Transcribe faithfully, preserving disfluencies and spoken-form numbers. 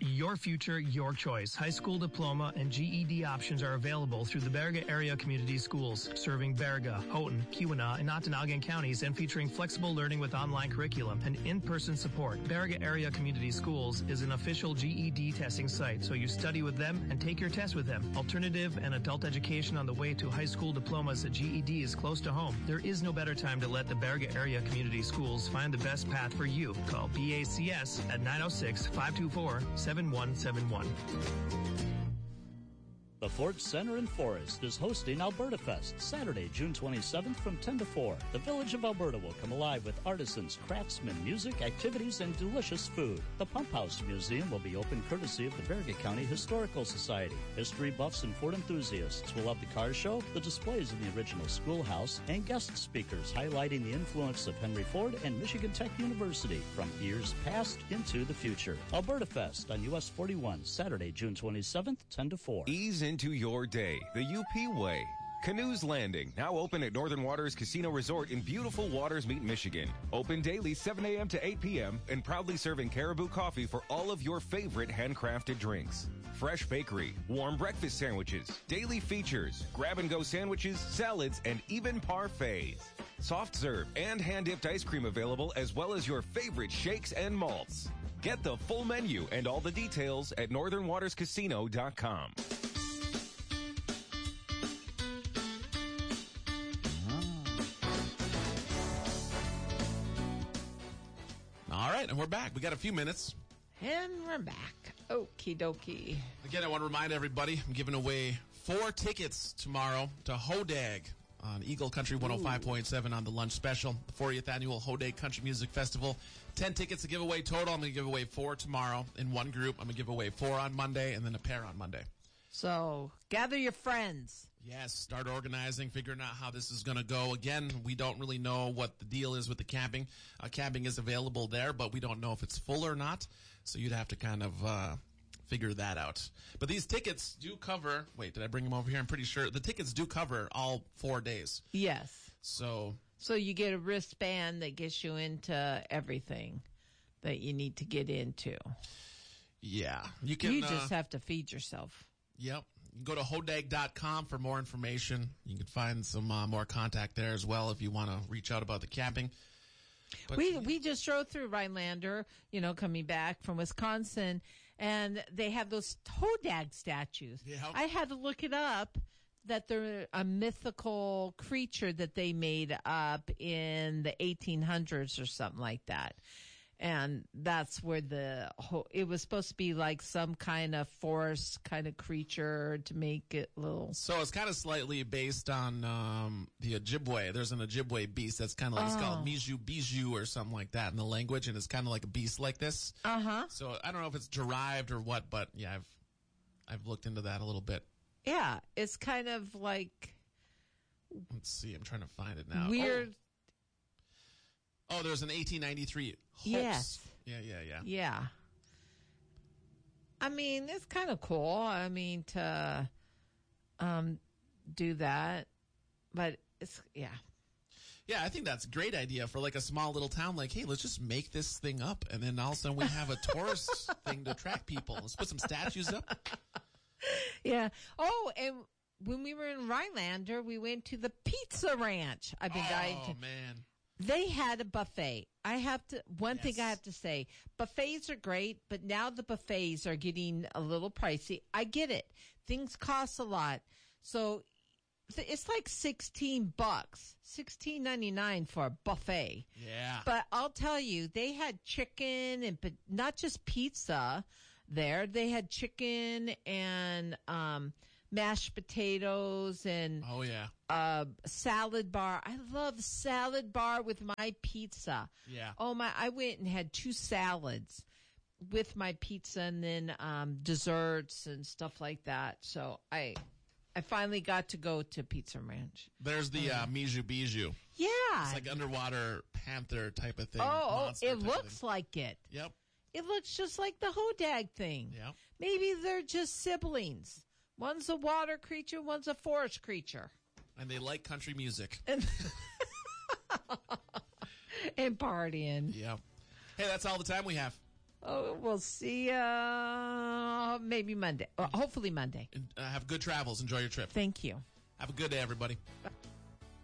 Your future, your choice. High school diploma and G E D options are available through the Baraga Area Community Schools, serving Baraga, Houghton, Keweenaw, and Ontonagon counties, and featuring flexible learning with online curriculum and in-person support. Baraga Area Community Schools is an official G E D testing site, so you study with them and take your test with them. Alternative and adult education on the way to high school diplomas at G E D is close to home. There is no better time to let the Baraga Area Community Schools find the best path for you. Call B A C S at nine oh six, five two four, seven one seven one. The Ford Center in Forest is hosting Alberta Fest, Saturday, June twenty-seventh from ten to four. The Village of Alberta will come alive with artisans, craftsmen, music, activities, and delicious food. The Pump House Museum will be open courtesy of the Baraga County Historical Society. History buffs and Ford enthusiasts will love the car show, the displays of the original schoolhouse, and guest speakers highlighting the influence of Henry Ford and Michigan Tech University from years past into the future. Alberta Fest on U S forty-one, Saturday, June twenty-seventh, ten to four. Ease into your day the U P way. Canoes Landing, now open at Northern Waters Casino Resort in beautiful Waters Meet, Michigan. Open daily seven a.m. to eight p.m. and proudly serving Caribou coffee for all of your favorite handcrafted drinks. Fresh bakery, warm breakfast sandwiches, daily features, grab-and-go sandwiches, salads, and even parfaits. Soft serve and hand-dipped ice cream available, as well as your favorite shakes and malts. Get the full menu and all the details at northern waters casino dot com. All right, and we're back. We got a few minutes. And we're back. Okie dokie. Again, I want to remind everybody, I'm giving away four tickets tomorrow to Hodag on Eagle Country one oh five point seven on the lunch special, the fortieth annual Hodag Country Music Festival. Ten tickets to give away total. I'm going to give away four tomorrow in one group. I'm going to give away four on Monday and then a pair on Monday. So gather your friends. Yes, start organizing, figuring out how this is going to go. Again, we don't really know what the deal is with the camping. Uh, camping is available there, but we don't know if it's full or not. So you'd have to kind of uh, figure that out. But these tickets do cover, wait, did I bring them over here? I'm pretty sure the tickets do cover all four days. Yes. So, so you get a wristband that gets you into everything that you need to get into. Yeah. You can. You just uh, have to feed yourself. Yep. You can go to hodag dot com for more information. You can find some uh, more contact there as well if you want to reach out about the camping. But, we we just drove through Rhinelander, you know, coming back from Wisconsin, and they have those Hodag statues. Yeah. I had to look it up, that they're a mythical creature that they made up in the eighteen hundreds or something like that. And that's where the whole, it was supposed to be like some kind of forest kind of creature to make it little. So it's kind of slightly based on um, the Ojibwe. There's an Ojibwe beast that's kind of like, Oh. it's called Miju Biju or something like that in the language, and it's kind of like a beast like this. Uh-huh. So I don't know if it's derived or what, but yeah, I've I've looked into that a little bit. Yeah, it's kind of like Let's see, I'm trying to find it now. weird. Oh, oh there's an eighteen ninety-three hoax. Yes. Yeah, yeah, yeah. Yeah. I mean, it's kind of cool. I mean, to um, do that. But it's, yeah. Yeah, I think that's a great idea for like a small little town. Like, hey, let's just make this thing up, and then all of a sudden we have a tourist thing to attract people. Let's put some statues up. Yeah. Oh, and when we were in Rhinelander, we went to the Pizza Ranch. I've been dying Oh, to. man. They had a buffet. I have to, one Yes. thing I have to say, buffets are great, but now the buffets are getting a little pricey. I get it. Things cost a lot. So th- it's like sixteen bucks, sixteen ninety-nine for a buffet. Yeah. But I'll tell you, they had chicken and but not just pizza there. They had chicken and um mashed potatoes and Oh, yeah. uh salad bar. I love salad bar with my pizza. Yeah. Oh my, I went and had two salads with my pizza and then um desserts and stuff like that. So I I finally got to go to Pizza Ranch. There's the uh, Miju Biju. Yeah. It's like underwater panther type of thing. oh, oh, monster it type of looks thing. like it. Yep. It looks just like the Hodag thing. Yep. Maybe they're just siblings. One's a water creature, one's a forest creature. And they like country music. And partying. Yep. Hey, that's all the time we have. Oh, we'll see uh maybe Monday. Uh, hopefully Monday. And, uh, have good travels. Enjoy your trip. Thank you. Have a good day, everybody. Bye.